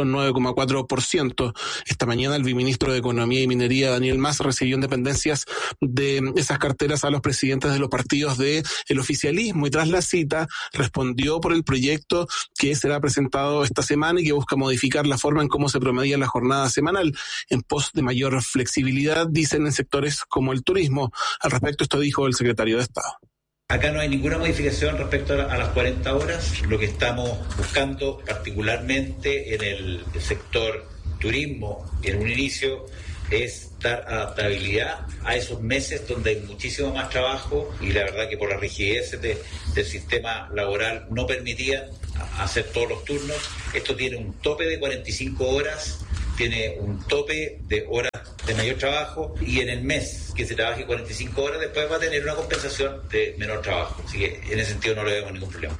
9,4%. Esta mañana el viceministro de Economía y Minería, Daniel Mas, recibió en dependencias de esas carteras a los presidentes de los partidos del oficialismo y tras la cita respondió por el proyecto que será presentado esta semana y que busca modificar la forma en cómo se promedia la jornada semanal en pos de mayor flexibilidad, dicen en sectores como el turismo. Al respecto, esto dijo el secretario de Estado. Acá no hay ninguna modificación respecto a las 40 horas. Lo que estamos buscando, particularmente en el sector turismo, en un inicio, es dar adaptabilidad a esos meses donde hay muchísimo más trabajo y la verdad que por la rigidez del sistema laboral no permitían hacer todos los turnos. Esto tiene un tope de 45 horas, tiene un tope de horas de mayor trabajo y en el mes que se trabaje 45 horas después va a tener una compensación de menor trabajo. Así que en ese sentido no le vemos ningún problema.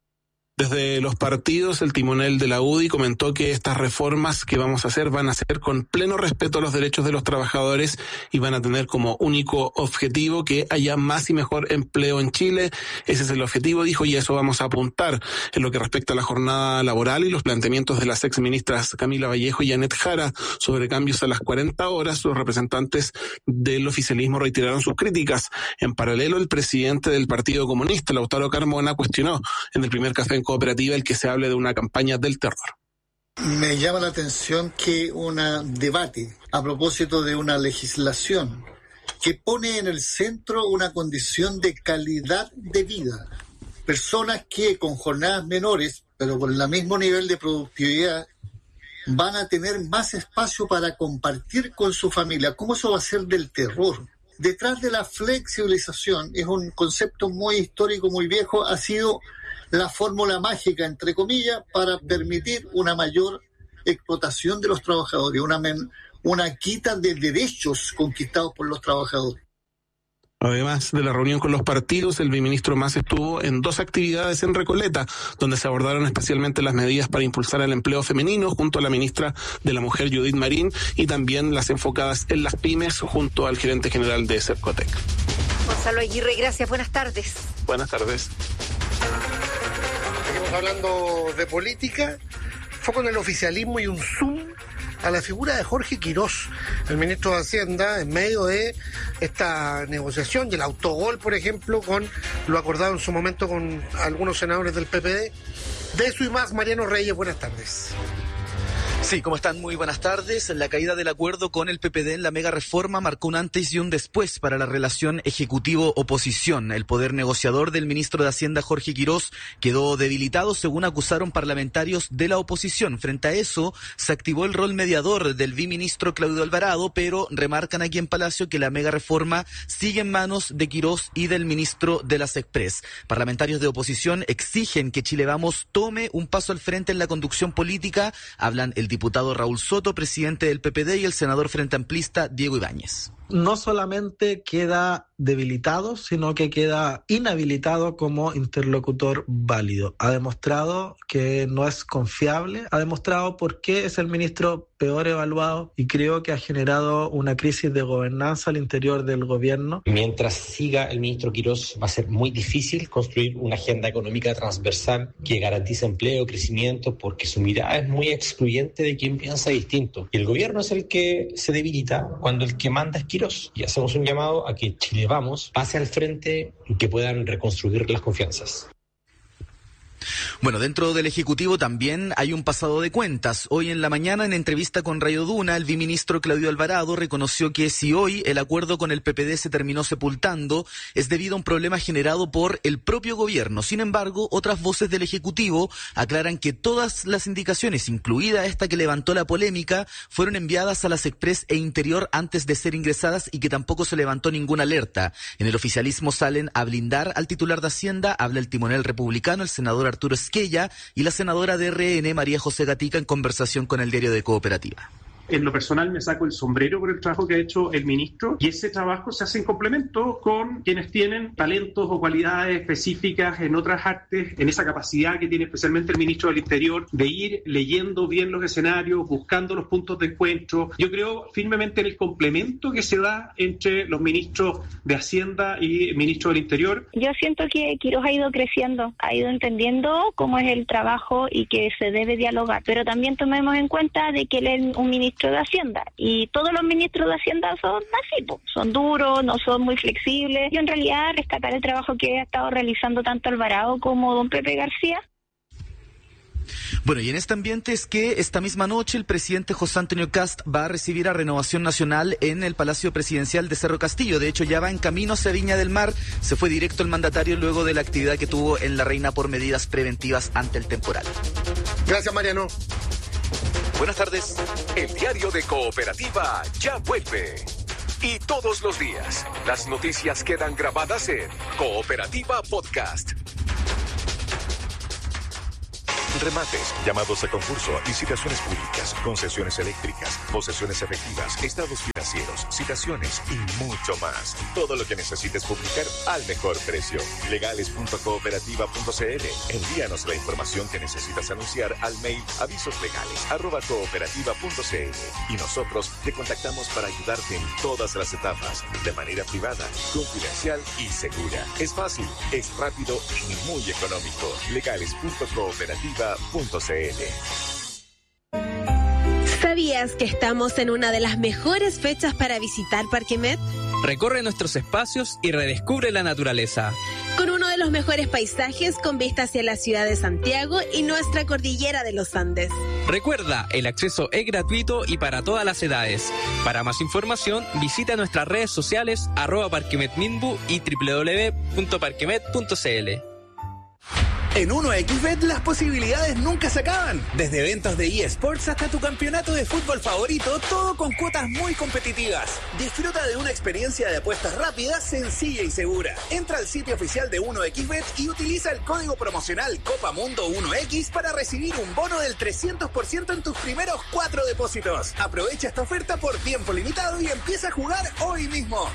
Desde los partidos, el timonel de la UDI comentó que estas reformas que vamos a hacer van a ser con pleno respeto a los derechos de los trabajadores y van a tener como único objetivo que haya más y mejor empleo en Chile. Ese es el objetivo, dijo, y a eso vamos a apuntar. En lo que respecta a la jornada laboral y los planteamientos de las exministras Camila Vallejo y Annette Jara sobre cambios a las 40 horas, los representantes del oficialismo reiteraron sus críticas. En paralelo, el presidente del Partido Comunista, Lautaro Carmona, cuestionó en el primer café en Cooperativa el que se hable de una campaña del terror. Me llama la atención que un debate a propósito de una legislación que pone en el centro una condición de calidad de vida. Personas que con jornadas menores, pero con el mismo nivel de productividad, van a tener más espacio para compartir con su familia. ¿Cómo eso va a ser del terror? Detrás de la flexibilización, es un concepto muy histórico, muy viejo, ha sido la fórmula mágica, entre comillas, para permitir una mayor explotación de los trabajadores, una quita de derechos conquistados por los trabajadores. Además de la reunión con los partidos, el viceministro Mas estuvo en 2 actividades en Recoleta, donde se abordaron especialmente las medidas para impulsar el empleo femenino junto a la ministra de la Mujer, Judith Marín, y también las enfocadas en las pymes junto al gerente general de Cercotec. Gonzalo Aguirre, gracias. Buenas tardes. Buenas tardes. Seguimos hablando de política. Fue con el oficialismo y un zoom a la figura de Jorge Quirós, el ministro de Hacienda, en medio de esta negociación y el autogol, por ejemplo, con lo acordado en su momento con algunos senadores del PPD. De eso y más, Mariano Reyes, buenas tardes. Sí, ¿cómo están? Muy buenas tardes. La caída del acuerdo con el PPD en la mega reforma marcó un antes y un después para la relación ejecutivo-oposición. El poder negociador del ministro de Hacienda, Jorge Quirós, quedó debilitado según acusaron parlamentarios de la oposición. Frente a eso, se activó el rol mediador del viceministro Claudio Alvarado, pero remarcan aquí en Palacio que la mega reforma sigue en manos de Quirós y del ministro de las Express. Parlamentarios de oposición exigen que Chile Vamos tome un paso al frente en la conducción política. Hablan el diputado Raúl Soto, presidente del PPD, y el senador Frente Amplista, Diego Ibáñez. No solamente queda debilitado, sino que queda inhabilitado como interlocutor válido. Ha demostrado que no es confiable, ha demostrado por qué es el ministro peor evaluado y creo que ha generado una crisis de gobernanza al interior del gobierno. Mientras siga el ministro Quirós va a ser muy difícil construir una agenda económica transversal que garantice empleo, crecimiento, porque su mirada es muy excluyente de quien piensa distinto. Y el gobierno es el que se debilita cuando el que manda es Quirós. Y hacemos un llamado a que Chile Vamos pase al frente y que puedan reconstruir las confianzas. Bueno, dentro del Ejecutivo también hay un pasado de cuentas. Hoy en la mañana, en entrevista con Radio Duna, el viceministro Claudio Alvarado reconoció que si hoy el acuerdo con el PPD se terminó sepultando, es debido a un problema generado por el propio gobierno. Sin embargo, otras voces del Ejecutivo aclaran que todas las indicaciones, incluida esta que levantó la polémica, fueron enviadas a las Express e Interior antes de ser ingresadas y que tampoco se levantó ninguna alerta. En el oficialismo salen a blindar al titular de Hacienda, habla el timonel republicano, el senador Arturo Esquella, y la senadora de RN, María José Gatica, en conversación con el diario de Cooperativa. En lo personal me saco el sombrero por el trabajo que ha hecho el ministro, y ese trabajo se hace en complemento con quienes tienen talentos o cualidades específicas en otras artes, en esa capacidad que tiene especialmente el ministro del Interior de ir leyendo bien los escenarios, buscando los puntos de encuentro. Yo creo firmemente en el complemento que se da entre los ministros de Hacienda y el ministro del Interior. Yo siento que Quirós ha ido creciendo, ha ido entendiendo cómo es el trabajo y que se debe dialogar, pero también tomemos en cuenta de que él es un ministro de Hacienda y todos los ministros de Hacienda son así, son duros, no son muy flexibles. Yo en realidad rescatar el trabajo que ha estado realizando tanto Alvarado como don Pepe García. Bueno, y en este ambiente es que esta misma noche el presidente José Antonio Kast va a recibir a Renovación Nacional en el Palacio Presidencial de Cerro Castillo. De hecho, ya va en camino hacia Viña del Mar. Se fue directo el mandatario luego de la actividad que tuvo en La Reina por medidas preventivas ante el temporal. Gracias, Mariano. Buenas tardes. El diario de Cooperativa ya vuelve. Y todos los días, las noticias quedan grabadas en Cooperativa Podcast. Remates, llamados a concurso, licitaciones públicas, concesiones eléctricas, posesiones efectivas, estados financieros, citaciones y mucho más. Todo lo que necesites publicar al mejor precio. Legales.cooperativa.cl. Envíanos la información que necesitas anunciar al mail avisoslegales@cooperativa.cl y nosotros te contactamos para ayudarte en todas las etapas, de manera privada, confidencial y segura. Es fácil, es rápido y muy económico. Legales.cooperativa.cl. ¿Sabías que estamos en una de las mejores fechas para visitar Parque Met? Recorre nuestros espacios y redescubre la naturaleza. Con uno de los mejores paisajes con vista hacia la ciudad de Santiago y nuestra cordillera de los Andes. Recuerda, el acceso es gratuito y para todas las edades. Para más información, visita nuestras redes sociales @parquemetminbu y www.parquemet.cl. En 1xBet las posibilidades nunca se acaban. Desde eventos de eSports hasta tu campeonato de fútbol favorito, todo con cuotas muy competitivas. Disfruta de una experiencia de apuestas rápida, sencilla y segura. Entra al sitio oficial de 1xBet y utiliza el código promocional COPAMUNDO1X para recibir un bono del 300% en tus primeros 4 depósitos. Aprovecha esta oferta por tiempo limitado y empieza a jugar hoy mismo.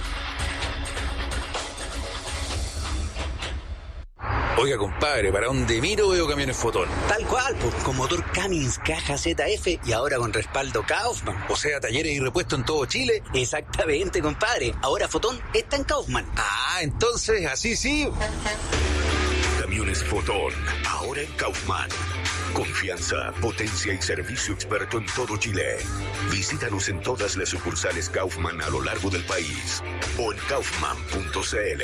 Oiga, compadre, ¿para dónde miro veo camiones Fotón? Tal cual, pues, con motor Cummins, caja ZF y ahora con respaldo Kaufman. O sea, talleres y repuestos en todo Chile. Exactamente, compadre. Ahora Fotón está en Kaufman. Ah, entonces, así sí. Camiones Fotón, ahora en Kaufman. Confianza, potencia y servicio experto en todo Chile. Visítanos en todas las sucursales Kaufman a lo largo del país o en kaufman.cl.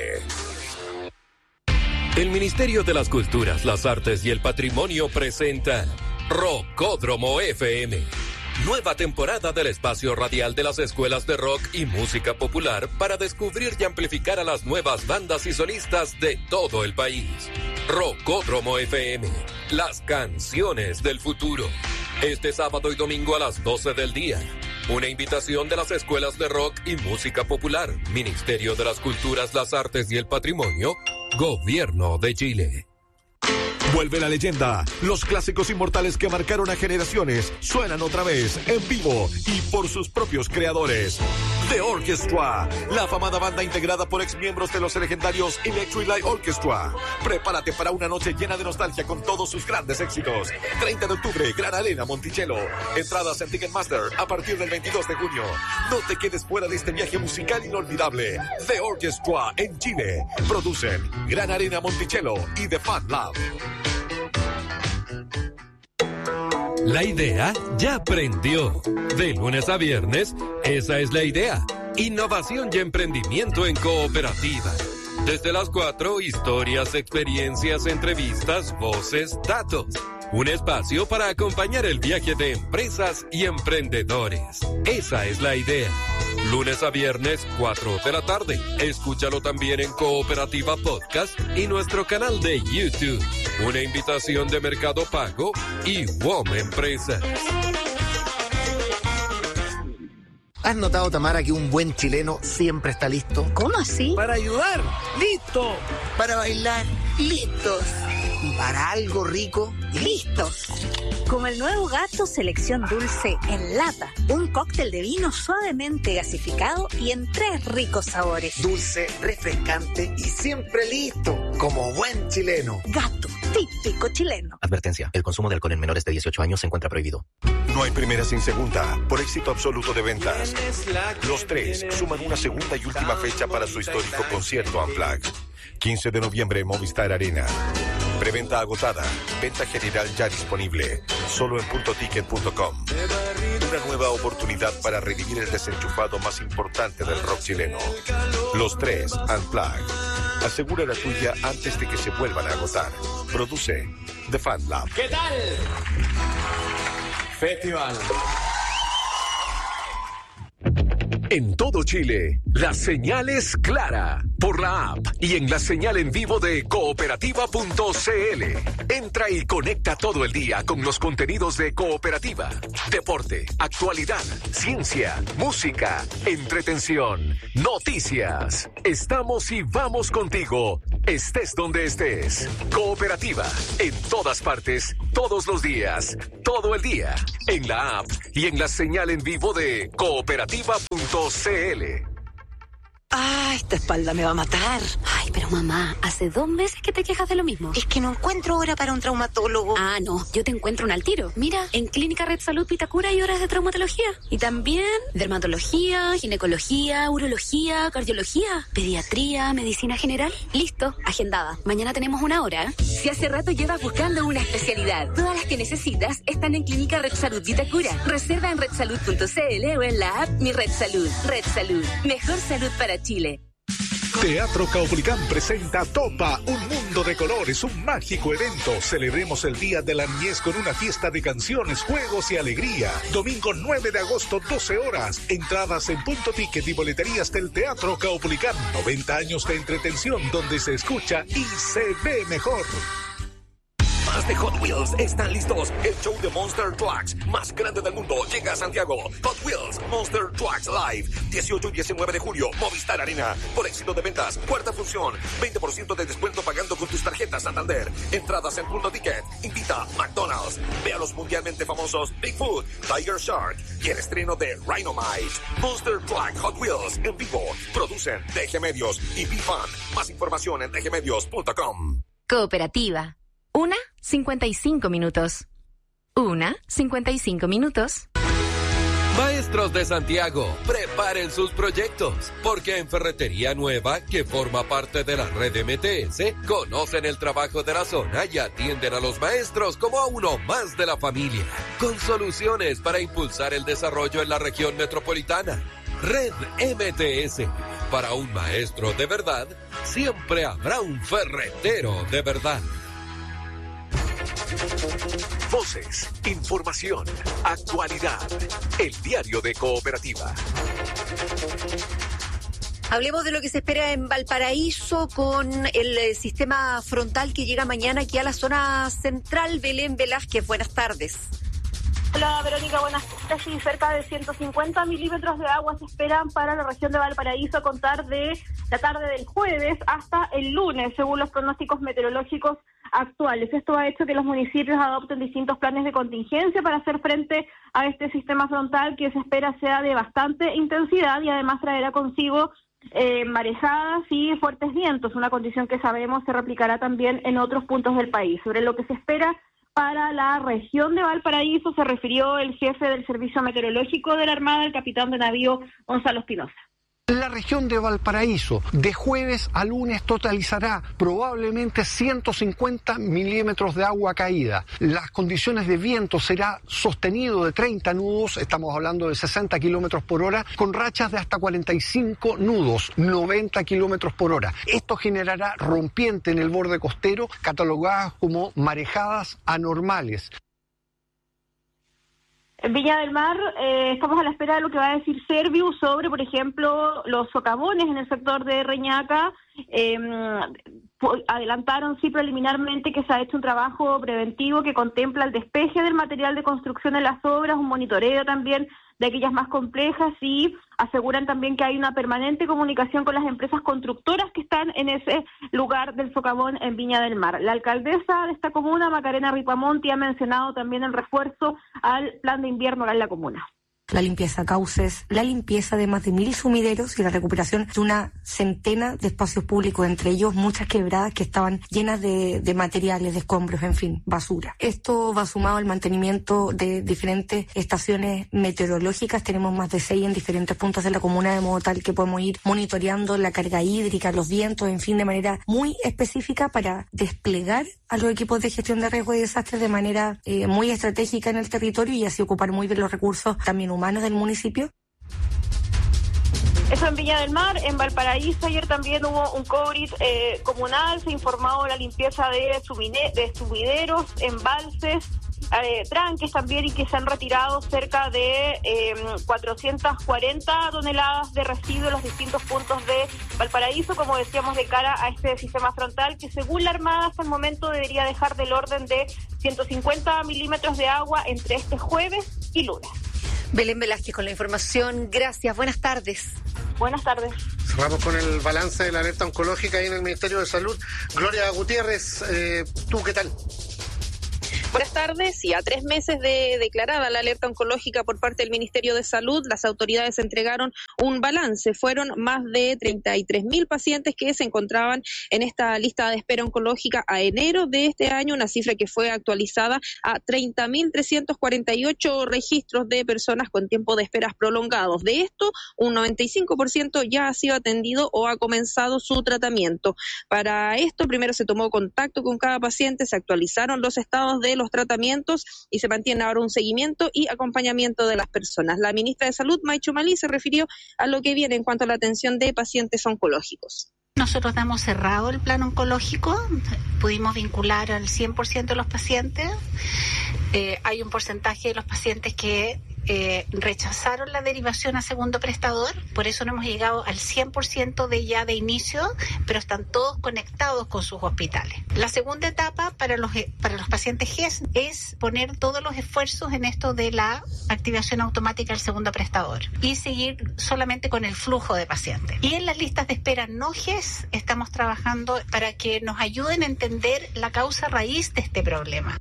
El Ministerio de las Culturas, las Artes y el Patrimonio presenta Rockódromo FM. Nueva temporada del espacio radial de las escuelas de rock y música popular para descubrir y amplificar a las nuevas bandas y solistas de todo el país. Rockódromo FM, las canciones del futuro. Este sábado y domingo a las 12 del día. Una invitación de las escuelas de rock y música popular, Ministerio de las Culturas, las Artes y el Patrimonio, Gobierno de Chile. Vuelve la leyenda. Los clásicos inmortales que marcaron a generaciones suenan otra vez en vivo y por sus propios creadores. The Orchestra, la afamada banda integrada por exmiembros de los legendarios Electric Light Orchestra. Prepárate para una noche llena de nostalgia con todos sus grandes éxitos. 30 de octubre, Gran Arena Monticello. Entradas en Ticketmaster a partir del 22 de junio. No te quedes fuera de este viaje musical inolvidable. The Orchestra en Chile. Producen Gran Arena Monticello y The Fan Lab. La idea ya prendió. De lunes a viernes, esa es la idea. Innovación y emprendimiento en cooperativa. Desde las 4, historias, experiencias, entrevistas, voces, datos. Un espacio para acompañar el viaje de empresas y emprendedores. Esa es la idea. Lunes a viernes, 4 de la tarde. Escúchalo también en Cooperativa Podcast y nuestro canal de YouTube. Una invitación de Mercado Pago y WOM Empresas. ¿Has notado, Tamara, que un buen chileno siempre está listo? ¿Cómo así? Para ayudar, listo. Para bailar, listos. Y para algo rico, listos. Como el nuevo Gato Selección Dulce en lata. Un cóctel de vino suavemente gasificado y en 3 ricos sabores. Dulce, refrescante y siempre listo, como buen chileno. Gato, típico chileno. Advertencia, el consumo de alcohol en menores de 18 años se encuentra prohibido. No hay primera sin segunda, por éxito absoluto de ventas. Los Tres suman una segunda y última fecha para su histórico concierto Unplugged. 15 de noviembre en Movistar Arena. Preventa agotada. Venta general ya disponible. Solo en puntoticket.com. Una nueva oportunidad para revivir el desenchufado más importante del rock chileno. Los Tres Unplugged. Asegura la tuya antes de que se vuelvan a agotar. Produce The Fan Lab. ¿Qué tal? Festival. En todo Chile, la señal es clara. Por la app y en la señal en vivo de cooperativa.cl. Entra y conecta todo el día con los contenidos de Cooperativa. Deporte, actualidad, ciencia, música, entretención, noticias. Estamos y vamos contigo, estés donde estés. Cooperativa, en todas partes, todos los días, todo el día. En la app y en la señal en vivo de cooperativa.cl. Ah, esta espalda me va a matar. Ay, pero mamá, hace 2 meses que te quejas de lo mismo. Es que no encuentro hora para un traumatólogo. Ah, no, yo te encuentro un al tiro. Mira, en Clínica Red Salud Vitacura hay horas de traumatología. Y también dermatología, ginecología, urología, cardiología, pediatría, medicina general. Listo, agendada. Mañana tenemos una hora. Si hace rato llevas buscando una especialidad, todas las que necesitas están en Clínica Red Salud Vitacura. Reserva en redsalud.cl o en la app Mi Red Salud. Red Salud, mejor salud para Chile. Teatro Caupolicán presenta Topa, un mundo de colores, un mágico evento. Celebremos el Día de la Niñez con una fiesta de canciones, juegos y alegría. Domingo 9 de agosto, 12 horas. Entradas en Punto Ticket y boleterías del Teatro Caupolicán. 90 años de entretención donde se escucha y se ve mejor. Más de Hot Wheels están listos. El show de Monster Trucks más grande del mundo llega a Santiago. Hot Wheels Monster Trucks Live, 18 y 19 de julio, Movistar Arena. Por éxito de ventas, cuarta función, 20% de descuento pagando con tus tarjetas Santander. Entradas en Punto Ticket. Invita McDonald's. Ve a los mundialmente famosos Bigfoot, Tiger Shark y el estreno de Rhinomite. Monster Truck Hot Wheels en vivo. Producen DG Medios y BeFun. Más información en dgmedios.com. Cooperativa. 1:55 minutos. 1:55 minutos. Maestros de Santiago, preparen sus proyectos, porque en Ferretería Nueva, que forma parte de la red MTS, conocen el trabajo de la zona y atienden a los maestros como a uno más de la familia, con soluciones para impulsar el desarrollo en la región metropolitana. Red MTS, para un maestro de verdad, siempre habrá un ferretero de verdad. Voces, información, actualidad. El diario de Cooperativa. Hablemos de lo que se espera en Valparaíso con el sistema frontal que llega mañana aquí a la zona central. Belén Velázquez, buenas tardes. Hola Verónica, buenas tardes. Sí, cerca de 150 milímetros de agua se esperan para la región de Valparaíso a contar de la tarde del jueves hasta el lunes, según los pronósticos meteorológicos actuales. Esto ha hecho que los municipios adopten distintos planes de contingencia para hacer frente a este sistema frontal que se espera sea de bastante intensidad y además traerá consigo marejadas y fuertes vientos, una condición que sabemos se replicará también en otros puntos del país. Sobre lo que se espera para la región de Valparaíso se refirió el jefe del Servicio Meteorológico de la Armada, el capitán de navío Gonzalo Espinosa. La región de Valparaíso de jueves a lunes totalizará probablemente 150 milímetros de agua caída. Las condiciones de viento será sostenido de 30 nudos, estamos hablando de 60 kilómetros por hora, con rachas de hasta 45 nudos, 90 kilómetros por hora. Esto generará rompiente en el borde costero, catalogadas como marejadas anormales. En Viña del Mar estamos a la espera de lo que va a decir Serviu sobre, por ejemplo, los socavones en el sector de Reñaca. Adelantaron sí preliminarmente que se ha hecho un trabajo preventivo que contempla el despeje del material de construcción en las obras, un monitoreo también de aquellas más complejas, y aseguran también que hay una permanente comunicación con las empresas constructoras que están en ese lugar del socavón en Viña del Mar. La alcaldesa de esta comuna, Macarena Ripamonti, ha mencionado también el refuerzo al plan de invierno en la comuna. La limpieza de cauces, la limpieza de más de 1.000 sumideros y la recuperación de una centena de espacios públicos, entre ellos muchas quebradas que estaban llenas de materiales, de escombros, en fin, basura. Esto va sumado al mantenimiento de diferentes estaciones meteorológicas. Tenemos más de 6 en diferentes puntos de la comuna, de modo tal que podemos ir monitoreando la carga hídrica, los vientos, en fin, de manera muy específica para desplegar a los equipos de gestión de riesgo y desastres de manera muy estratégica en el territorio y así ocupar muy bien los recursos también humanos del municipio. Eso en Viña del Mar. En Valparaíso ayer también hubo un COVID comunal, se informó la limpieza de sumideros, embalses, tranques también, y que se han retirado cerca de 440 toneladas de residuos en los distintos puntos de Valparaíso, como decíamos, de cara a este sistema frontal que, según la Armada, hasta el momento debería dejar del orden de 150 milímetros de agua entre este jueves y lunes. Belén Velázquez con la información. Gracias, buenas tardes. Buenas tardes. Cerramos con el balance de la alerta oncológica ahí en el Ministerio de Salud. Gloria Gutiérrez, ¿tú qué tal? Buenas tardes. Y a 3 meses de declarada la alerta oncológica por parte del Ministerio de Salud, las autoridades entregaron un balance. Fueron más de 33.000 pacientes que se encontraban en esta lista de espera oncológica a enero de este año, una cifra que fue actualizada a 30.348 registros de personas con tiempo de esperas prolongados. De esto, un 95% ya ha sido atendido o ha comenzado su tratamiento. Para esto, primero se tomó contacto con cada paciente, se actualizaron los estados de los tratamientos y se mantiene ahora un seguimiento y acompañamiento de las personas. La ministra de Salud, Maicho Malí, se refirió a lo que viene en cuanto a la atención de pacientes oncológicos. Nosotros damos cerrado el plan oncológico, pudimos vincular al 100% de los pacientes. Hay un porcentaje de los pacientes que rechazaron la derivación a segundo prestador, por eso no hemos llegado al 100% de ya de inicio, pero están todos conectados con sus hospitales. La segunda etapa para los pacientes GES es poner todos los esfuerzos en esto de la activación automática del segundo prestador y seguir solamente con el flujo de pacientes. Y en las listas de espera no GES estamos trabajando para que nos ayuden a entender la causa raíz de este problema.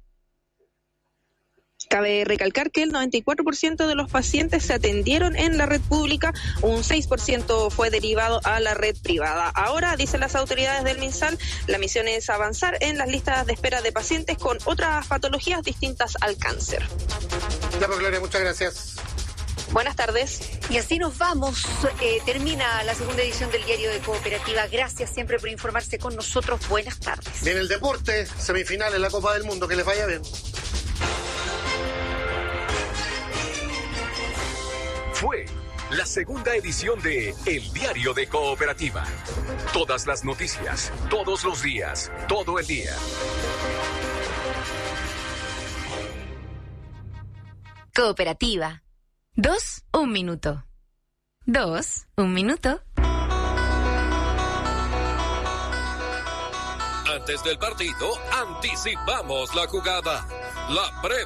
Cabe recalcar que el 94% de los pacientes se atendieron en la red pública, un 6% fue derivado a la red privada. Ahora, dicen las autoridades del MinSal, la misión es avanzar en las listas de espera de pacientes con otras patologías distintas al cáncer. Ya, pues, Gloria, muchas gracias. Buenas tardes. Y así nos vamos. Termina la segunda edición del Diario de Cooperativa. Gracias siempre por informarse con nosotros. Buenas tardes. Viene el deporte, semifinal en la Copa del Mundo. Que les vaya bien. Fue la segunda edición de El Diario de Cooperativa. Todas las noticias, todos los días, todo el día. Cooperativa. 2, 1 minuto. 2, 1 minuto. Antes del partido, anticipamos la jugada. La